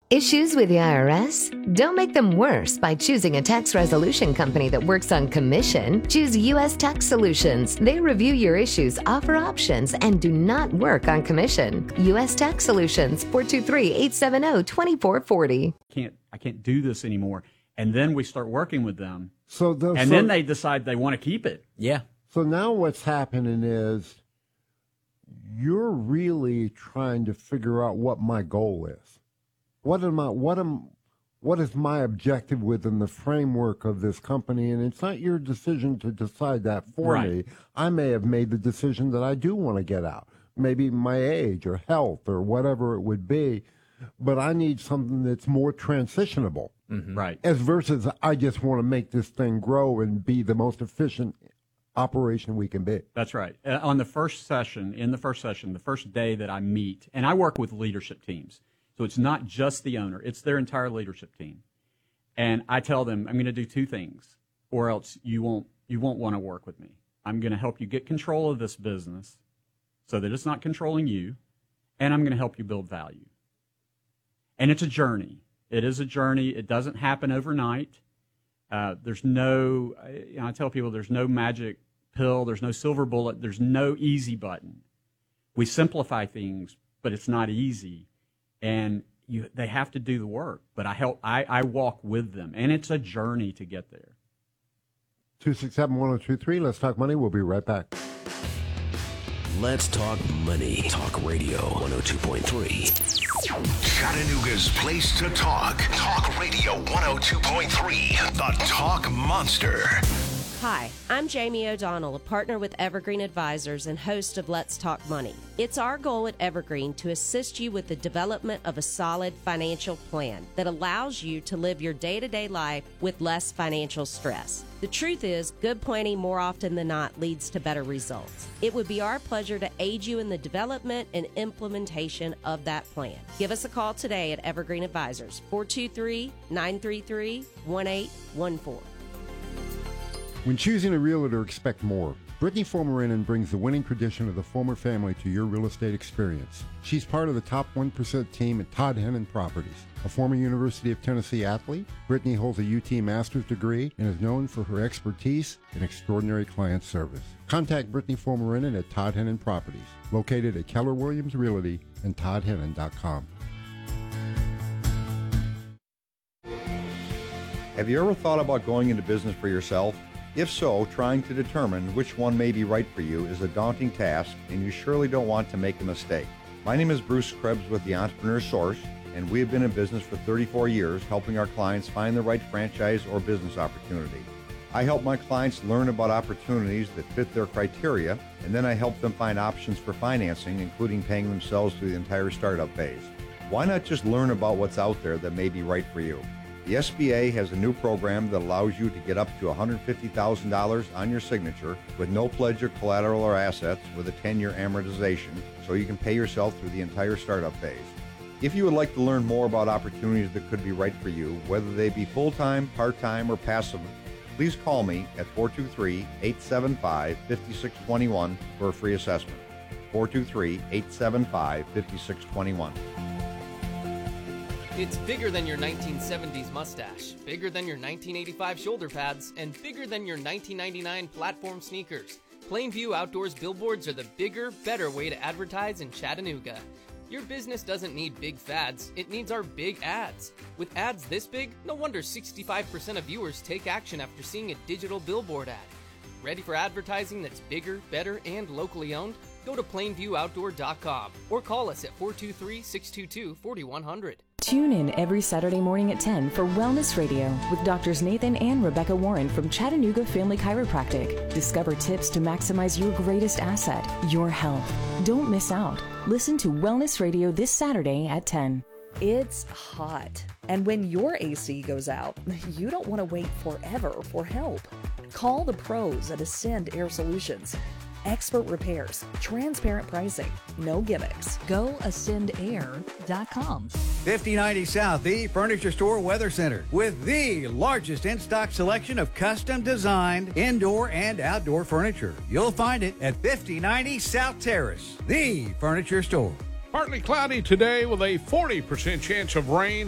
Issues with the IRS? Don't make them worse by choosing a tax resolution company that works on commission. Choose U.S. Tax Solutions. They review your issues, offer options, and do not work on commission. U.S. Tax Solutions, 423-870-2440. I can't do this anymore. And then we start working with them. Then they decide they want to keep it. Yeah. So now what's happening is you're really trying to figure out what my goal is. What is my objective within the framework of this company? And it's not your decision to decide that for me. I may have made the decision that I do want to get out. Maybe my age or health or whatever it would be. But I need something that's more transitionable. Mm-hmm. Right. As versus I just want to make this thing grow and be the most efficient operation we can be. That's right. In the first session, the first day that I meet, and I work with leadership teams. So it's not just the owner, it's their entire leadership team. And I tell them, I'm going to do two things, or else you won't want to work with me. I'm going to help you get control of this business so that it's not controlling you, and I'm going to help you build value. And it's a journey. It is a journey. It doesn't happen overnight. I tell people there's no magic pill, there's no silver bullet, there's no easy button. We simplify things, but it's not easy. And they have to do the work, but I walk with them, and it's a journey to get there. 267-1023, Let's Talk Money. We'll be right back. Let's Talk Money. Talk Radio 102.3. Chattanooga's place to talk. Talk Radio 102.3. The Talk Monster. Hi, I'm Jamie O'Donnell, a partner with Evergreen Advisors and host of Let's Talk Money. It's our goal at Evergreen to assist you with the development of a solid financial plan that allows you to live your day-to-day life with less financial stress. The truth is, good planning more often than not leads to better results. It would be our pleasure to aid you in the development and implementation of that plan. Give us a call today at Evergreen Advisors, 423-933-1814. When choosing a realtor, expect more. Brittany Fomarinen brings the winning tradition of the Fomer family to your real estate experience. She's part of the top 1% team at Todd Hennon Properties. A former University of Tennessee athlete, Brittany holds a UT master's degree and is known for her expertise in extraordinary client service. Contact Brittany Fomarinen at Todd Hennon Properties, located at Keller Williams Realty and toddhennon.com. Have you ever thought about going into business for yourself? If so, trying to determine which one may be right for you is a daunting task, and you surely don't want to make a mistake. My name is Bruce Krebs with the Entrepreneur Source, and we have been in business for 34 years helping our clients find the right franchise or business opportunity. I help my clients learn about opportunities that fit their criteria, and then I help them find options for financing, including paying themselves through the entire startup phase. Why not just learn about what's out there that may be right for you? The SBA has a new program that allows you to get up to $150,000 on your signature with no pledge of collateral or assets with a 10-year amortization, so you can pay yourself through the entire startup phase. If you would like to learn more about opportunities that could be right for you, whether they be full-time, part-time, or passive, please call me at 423-875-5621 for a free assessment. 423-875-5621. It's bigger than your 1970s mustache, bigger than your 1985 shoulder pads, and bigger than your 1999 platform sneakers. Plainview Outdoors billboards are the bigger, better way to advertise in Chattanooga. Your business doesn't need big fads, it needs our big ads. With ads this big, no wonder 65% of viewers take action after seeing a digital billboard ad. Ready for advertising that's bigger, better, and locally owned? Go to plainviewoutdoor.com or call us at 423-622-4100. Tune in every Saturday morning at 10 for Wellness Radio with Doctors Nathan and Rebecca Warren from Chattanooga Family Chiropractic. Discover tips to maximize your greatest asset, your health. Don't miss out. Listen to Wellness Radio this Saturday at 10. It's hot, and when your AC goes out, you don't want to wait forever for help. Call the pros at Ascend Air Solutions. Expert repairs, transparent pricing, no gimmicks. Go ascendair.com. 5090 South, the Furniture Store Weather Center, with the largest in-stock selection of custom designed indoor and outdoor furniture. You'll find it at 5090 South Terrace, the Furniture Store. Partly cloudy today with a 40% chance of rain.